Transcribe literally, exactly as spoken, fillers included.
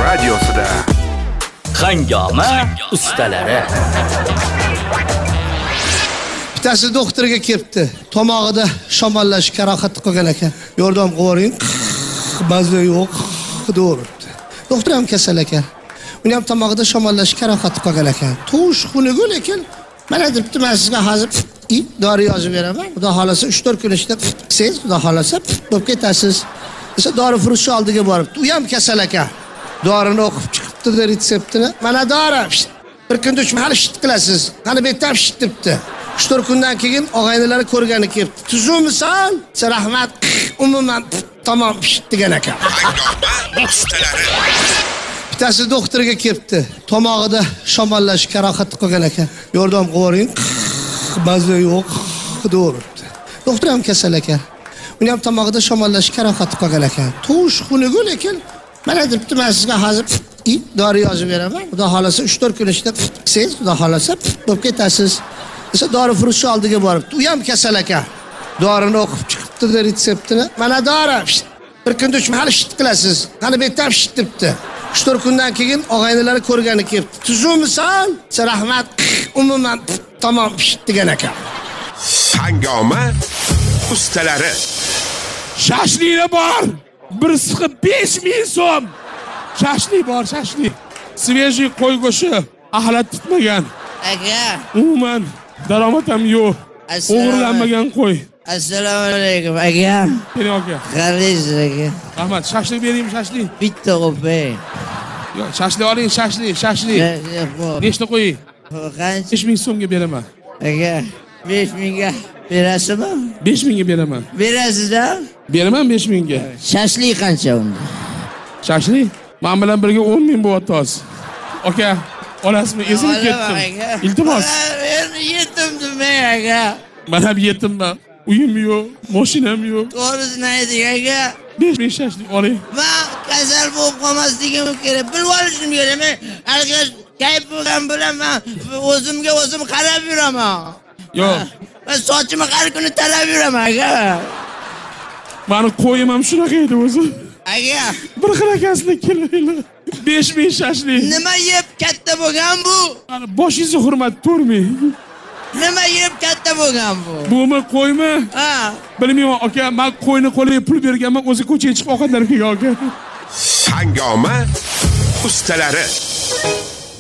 radiosida Hangoma ustalari. Bittasi doktorga kelibdi. Tomog'ida shamollash jarohat qilgan ekan. Yordam qo'ring. Mazza yo'q, debdi. Doktor ham kasal ekan. Uni ham tomog'ida shamollash jarohat qilgan ekan. Tush xuniga lekin mana debdi, men sizga hozir dori yozib beraman. Xudo xolasa uch to'rt kun ichida siz xudo xolasa bo'lib ketasiz. Esa dori furushi oldiga boribdi. U ham kasal ekan. Dorini o'qib chiqibdi retseptini. Mana dori. Bir kunda uch mahal shit qilasiz. Qani betam shit debdi. uch to'rt kundan keyin og'aynilari ko'rgani kelibdi. Tuzumsan? Siz rahmat. Umuman tamom shit degan ekan. Bittasi doktorga kelibdi. Tomog'ida shamollash jarohat qilgan ekan. Yordam qo'ring. Mazza yo'q, debdi. Doktor ham kasal ekan. Uni ham tomog'ida shamollash jarohat qilgan ekan. Tush xuniga lekin mana debdi, men sizga hozir dori yozib beraman. Xudo xolasa uch to'rt kun ichida siz xudo xolasa bo'lib ketasiz. Esa dori furushi oldiga boribdi. U ham kasal ekan. Dorini o'qib chiqibdi retseptini. Mana dori. Bir kunda uch mahal shit qilasiz. Qani betam shit debdi. uch to'rt kundan keyin og'aynilari ko'rgani kelibdi. Tuzumsan? Siz rahmat. Umuman tamom shit degan ekan. Hangoma ustalari. Shashlilar bor. Bir siqib besh ming so'm. Shashli bor, shashli. Svejiy qo'y go'shti, ahlat tutmagan. Aka. Umuman daromad ham yo'q. O'g'irlanmagan qo'y. Assalomu alaykum aka. Keling aka. Qalaysiz aka? Rahmat, shashli beraymi, shashli? Bitta qo'y. Yo'q, shashli oling, shashli, shashli. Nechta qo'ying? Qancha? besh ming so'mga beraman. Aka, besh mingga berasizmi? besh mingga beraman. Berasiz-da? Beraman besh mingga. Shashli qancha unda? Shashli? Men bilan birga o'n ming bo'lyapti hozir. Aka, olasizmi? Esimga ketdim. Iltimos. Men yetimdim men aka. Men ham yetimman. Uyim yo'q, mashinam yo'q. To'g'risini ayting aka. besh ming shashli oling. Men kasal bo'lib qolmasligim kerak. Bilib olishim kerak. Men alkash kayf bo'lgan bilan men o'zimga o'zim qarab yuraman. Yo'q. Men sochimni har kuni tarab yuraman aka. Meni qo'yim ham shunaqa edi o'zi. Aka, bir xil akasizlik kelmaylar. besh ming shashli. Nima yeb katta bo'lgan bu? Boshingizni hurmat to'rming. Nima yeb katta bo'lgan bu? Bumi qo'ymi? Ha. Bilmayman aka, men qo'yni qo'liga pul berganman, o'zi ko'chaga chiqib ovqatlanib kelgan aka. Hangoma ustalari.